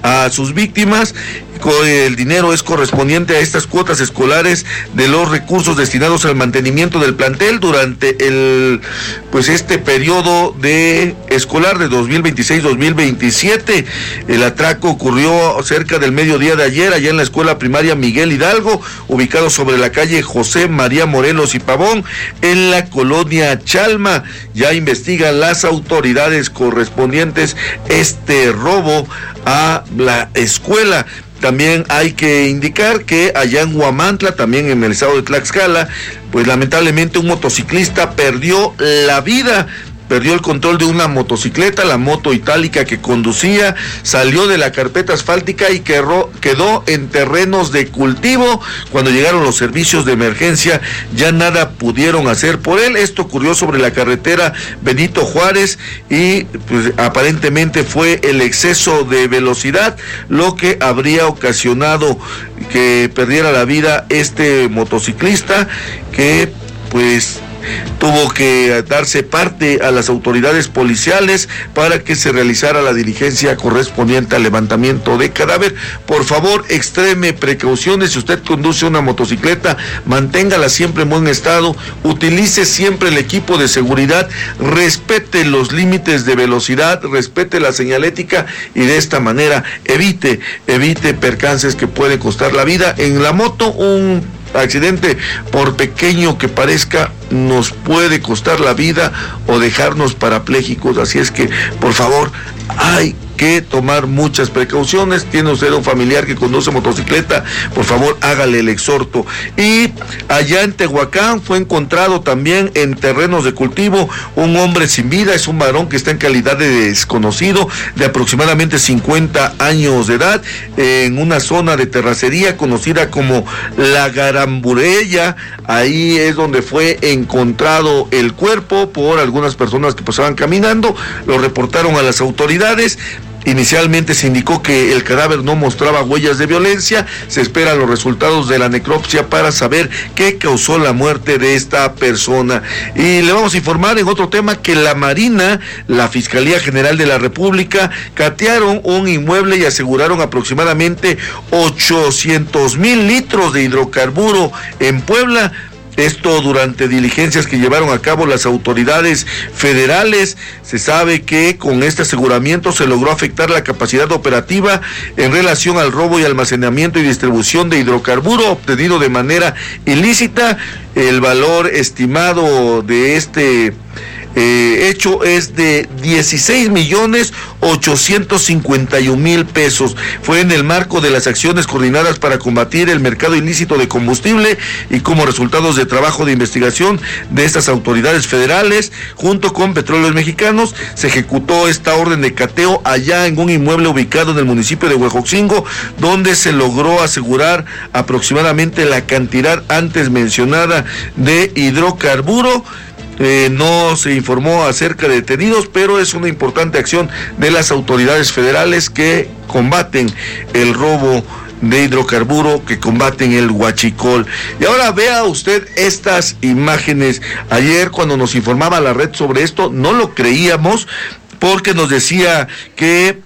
a sus víctimas. El dinero es correspondiente a estas cuotas escolares de los recursos destinados al mantenimiento del plantel durante este periodo de escolar de 2026-2027. El atraco ocurrió cerca del mediodía de ayer, allá en la escuela primaria Miguel Hidalgo, ubicado sobre la calle José María Morelos y Pavón, en la colonia Chalma. Ya investigan las autoridades correspondientes este robo a la escuela. También hay que indicar que allá en Huamantla, también en el estado de Tlaxcala, pues lamentablemente un motociclista perdió la vida. Perdió el control de una motocicleta, la moto itálica que conducía, salió de la carpeta asfáltica y quedó en terrenos de cultivo. Cuando llegaron los servicios de emergencia, ya nada pudieron hacer por él. Esto ocurrió sobre la carretera Benito Juárez y pues aparentemente fue el exceso de velocidad lo que habría ocasionado que perdiera la vida este motociclista, que pues tuvo que darse parte a las autoridades policiales para que se realizara la diligencia correspondiente al levantamiento de cadáver. Por favor, extreme precauciones. Si usted conduce una motocicleta, manténgala siempre en buen estado, utilice siempre el equipo de seguridad, respete los límites de velocidad, respete la señalética y de esta manera evite percances que pueden costar la vida. En la moto, un accidente, por pequeño que parezca, nos puede costar la vida o dejarnos parapléjicos. Así es que, por favor, hay que tomar muchas precauciones. Tiene usted un familiar que conduce motocicleta, por favor hágale el exhorto. Y allá en Tehuacán fue encontrado también en terrenos de cultivo un hombre sin vida. Es un varón que está en calidad de desconocido, de aproximadamente 50 años de edad, en una zona de terracería conocida como La Garamburella. Ahí es donde fue encontrado el cuerpo por algunas personas que pasaban caminando. Lo reportaron a las autoridades. Inicialmente se indicó que el cadáver no mostraba huellas de violencia. Se esperan los resultados de la necropsia para saber qué causó la muerte de esta persona. Y le vamos a informar en otro tema que la Marina, la Fiscalía General de la República, catearon un inmueble y aseguraron aproximadamente 800,000 litros de hidrocarburo en Puebla. Esto durante diligencias que llevaron a cabo las autoridades federales. Se sabe que con este aseguramiento se logró afectar la capacidad operativa en relación al robo y almacenamiento y distribución de hidrocarburo obtenido de manera ilícita. El valor estimado de este hecho es de 16,851,000 pesos. Fue en el marco de las acciones coordinadas para combatir el mercado ilícito de combustible y como resultados de trabajo de investigación de estas autoridades federales junto con Petróleos Mexicanos, se ejecutó esta orden de cateo allá en un inmueble ubicado en el municipio de Huejotzingo, donde se logró asegurar aproximadamente la cantidad antes mencionada de hidrocarburo. No se informó acerca de detenidos, pero es una importante acción de las autoridades federales que combaten el robo de hidrocarburo, que combaten el huachicol. Y ahora vea usted estas imágenes. Ayer cuando nos informaba la red sobre esto, no lo creíamos porque nos decía que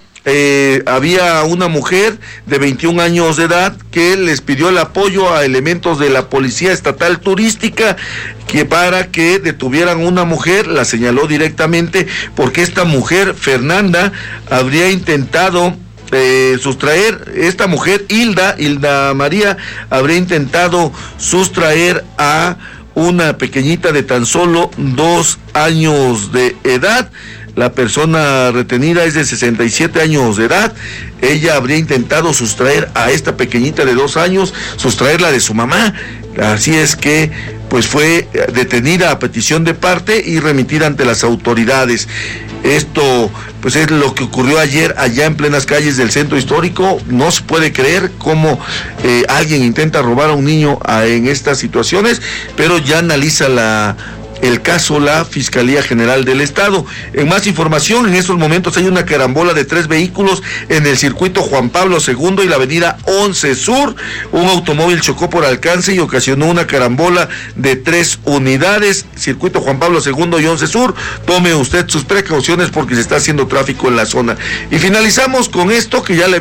había una mujer de 21 años de edad que les pidió el apoyo a elementos de la Policía Estatal Turística para que detuvieran a una mujer. La señaló directamente porque esta mujer, Fernanda, habría intentado sustraer, esta mujer, Hilda María, habría intentado sustraer a una pequeñita de tan solo 2 años de edad. La persona retenida es de 67 años de edad. Ella habría intentado sustraer a esta pequeñita de 2 años, sustraerla de su mamá. Así es que pues fue detenida a petición de parte y remitida ante las autoridades. Esto pues es lo que ocurrió ayer allá en plenas calles del centro histórico. No se puede creer cómo alguien intenta robar a un niño en estas situaciones, pero ya analiza el caso la Fiscalía General del Estado. En más información, en estos momentos hay una carambola de 3 vehículos en el circuito Juan Pablo II y la avenida 11 Sur. Un automóvil chocó por alcance y ocasionó una carambola de 3 unidades. Circuito Juan Pablo II y 11 Sur. Tome usted sus precauciones porque se está haciendo tráfico en la zona. Y finalizamos con esto que ya le